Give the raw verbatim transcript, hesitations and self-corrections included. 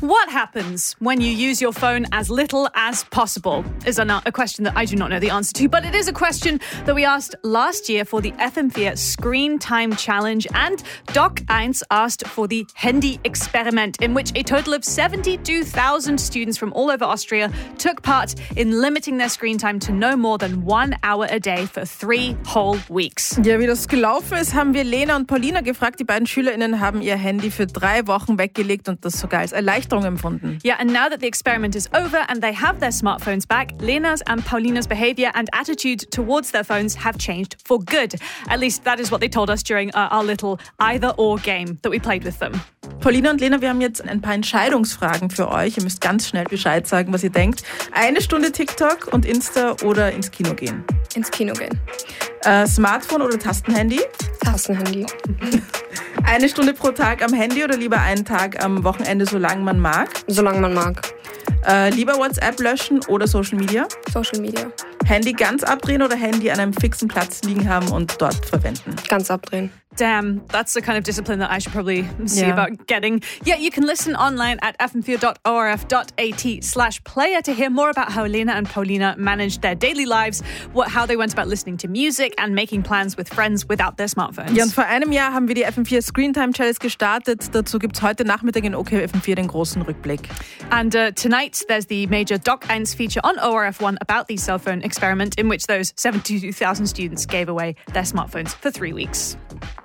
What happens when you use your phone as little as possible is a, a question that I do not know the answer to, but it is a question that we asked last year for the F M four Screen Time Challenge, and Doc one asked for the Handy Experiment, in which a total of seventy-two thousand students from all over Austria took part in limiting their screen time to no more than one hour a day for three whole weeks. Ja, wie das gelaufen ist, haben wir Lena und Paulina gefragt. Die beiden SchülerInnen haben ihr Handy für drei Wochen weggelegt und das sogar als Erleichterung empfunden. Yeah, and now that the experiment is over and they have their smartphones back, Lena's and Paulina's behavior and attitude towards their phones have changed for good. At least that is what they told us during uh, our little either-or game that we played with them. Paulina und Lena, wir haben jetzt ein paar Entscheidungsfragen für euch. Ihr müsst ganz schnell Bescheid sagen, was ihr denkt. Eine Stunde TikTok und Insta oder ins Kino gehen? Ins Kino gehen. Äh, Smartphone oder Tastenhandy? Tastenhandy. Eine Stunde pro Tag am Handy oder lieber einen Tag am Wochenende, solange man mag? Solange man mag. Äh, lieber WhatsApp löschen oder Social Media? Social Media. Handy ganz abdrehen oder Handy an einem fixen Platz liegen haben und dort verwenden? Ganz abdrehen. Damn, that's the kind of discipline that I should probably see Yeah. about getting. Yeah, you can listen online at f m four dot o r f dot a t slash player to hear more about how Lena and Paulina managed their daily lives, what, how they went about listening to music and making plans with friends without their smartphones. Ja, und vor einem Jahr haben wir die F M four Screen Time Challenge gestartet. Dazu gibt es heute Nachmittag in O K F M four den großen Rückblick. And uh, tonight there's the major Doc one feature on O R F one about the cell phone experiment, in which those seventy-two thousand students gave away their smartphones for three weeks.